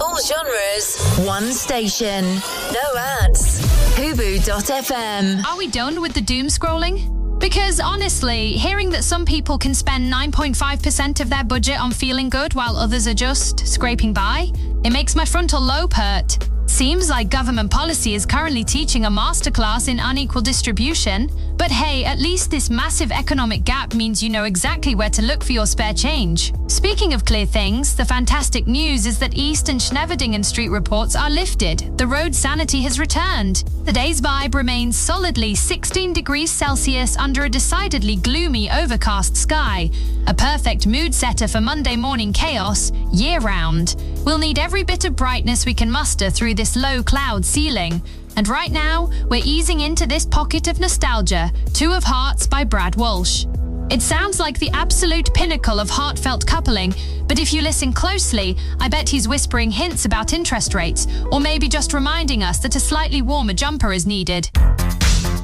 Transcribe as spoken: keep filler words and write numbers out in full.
All genres, one station. No ads. Hubu dot f m. Are we done with the doom scrolling? Because honestly, hearing that some people can spend nine point five percent of their budget on feeling good while others are just scraping by, it makes my frontal lobe hurt. Seems like government policy is currently teaching a masterclass in unequal distribution. But hey, at least this massive economic gap means you know exactly where to look for your spare change. Speaking of clear things, the fantastic news is that East and Schneverdingen Street reports are lifted. The road sanity has returned. The day's vibe remains solidly sixteen degrees Celsius under a decidedly gloomy, overcast sky. A perfect mood setter for Monday morning chaos, year-round. We'll need every bit of brightness we can muster through this low cloud ceiling. And right now, we're easing into this pocket of nostalgia, Two of Hearts by Brad Walsh. It sounds like the absolute pinnacle of heartfelt coupling, but if you listen closely, I bet he's whispering hints about interest rates, or maybe just reminding us that a slightly warmer jumper is needed.